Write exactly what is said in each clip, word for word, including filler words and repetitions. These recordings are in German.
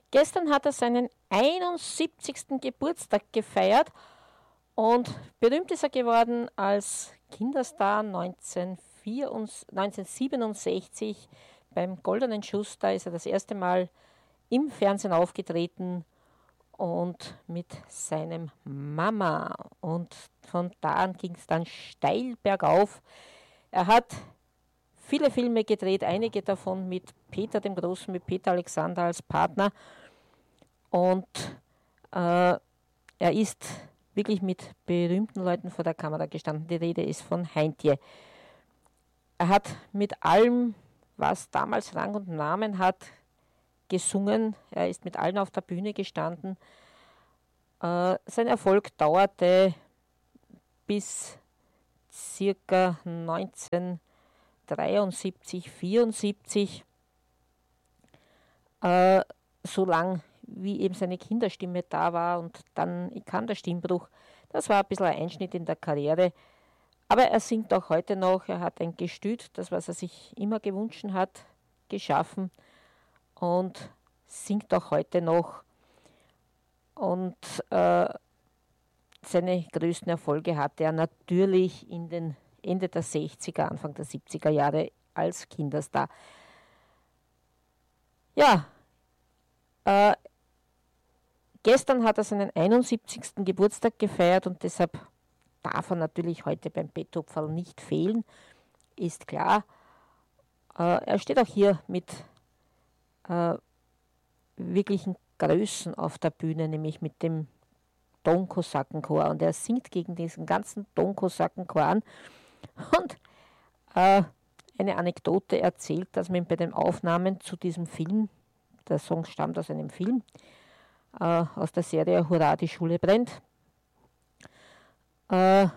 Gestern hat er seinen einundsiebzigsten Geburtstag gefeiert und berühmt ist er geworden als Kinderstar neunzehnhundertsiebenundsechzig beim Goldenen Schuss. Da ist er das erste Mal im Fernsehen aufgetreten und mit seinem Mama. Und von da an ging es dann steil bergauf. Er hat viele Filme gedreht, einige davon mit Peter dem Großen, mit Peter Alexander als Partner. Und äh, er ist wirklich mit berühmten Leuten vor der Kamera gestanden. Die Rede ist von Heintje. Er hat mit allem, was damals Rang und Namen hat, gesungen. Er ist mit allen auf der Bühne gestanden. Äh, sein Erfolg dauerte bis circa neunzehnhundertdreiundsiebzig, vierundsiebzig, äh, so lang wie eben seine Kinderstimme da war, und dann kam der Stimmbruch. Das war ein bisschen ein Einschnitt in der Karriere. Aber er singt auch heute noch. Er hat ein Gestüt, das, was er sich immer gewünscht hat, geschaffen und singt auch heute noch. Und äh, seine größten Erfolge hatte er natürlich in den Ende der sechziger, Anfang der siebziger Jahre als Kinderstar. Ja, äh, gestern hat er seinen einundsiebzigsten Geburtstag gefeiert und deshalb darf er natürlich heute beim Betthupferl nicht fehlen, ist klar. Äh, er steht auch hier mit äh, wirklichen Größen auf der Bühne, nämlich mit dem Tonkosakenchor, und er singt gegen diesen ganzen Tonkosakenchor an. Und äh, eine Anekdote erzählt, dass man bei den Aufnahmen zu diesem Film, der Song stammt aus einem Film, äh, aus der Serie Hurra, die Schule brennt, äh,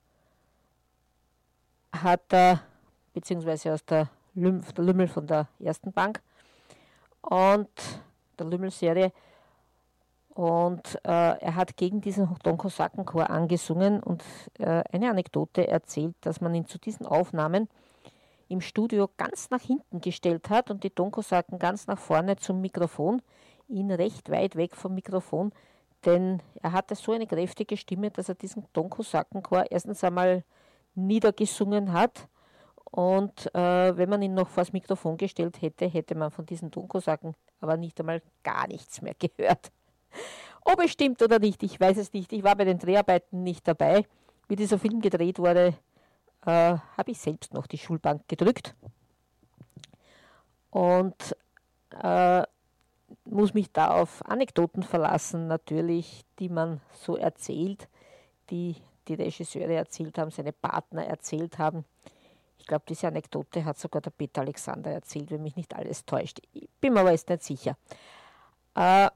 hat er, beziehungsweise aus der, Lüm, der Lümmel von der ersten Bank und der Lümmel-Serie, und äh, er hat gegen diesen Tonkosakenchor angesungen, und äh, eine Anekdote erzählt, dass man ihn zu diesen Aufnahmen im Studio ganz nach hinten gestellt hat und die Tonkosaken ganz nach vorne zum Mikrofon, ihn recht weit weg vom Mikrofon, denn er hatte so eine kräftige Stimme, dass er diesen Tonkosakenchor erstens einmal niedergesungen hat, und äh, wenn man ihn noch vor das Mikrofon gestellt hätte, hätte man von diesen Tonkosaken aber nicht einmal gar nichts mehr gehört. Ob es stimmt oder nicht, ich weiß es nicht. Ich war bei den Dreharbeiten nicht dabei. Wie dieser Film gedreht wurde, äh, habe ich selbst noch die Schulbank gedrückt und äh, muss mich da auf Anekdoten verlassen, natürlich, die man so erzählt, die die Regisseure erzählt haben, seine Partner erzählt haben. Ich glaube, diese Anekdote hat sogar der Peter Alexander erzählt, wenn mich nicht alles täuscht. Ich bin mir aber jetzt nicht sicher. Äh,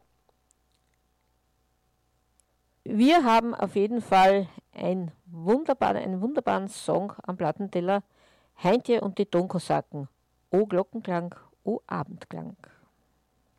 Wir haben auf jeden Fall ein wunderbar, einen wunderbaren Song am Plattenteller. Heintje und die Tonkosaken. O Glockenklang, o Abendklang.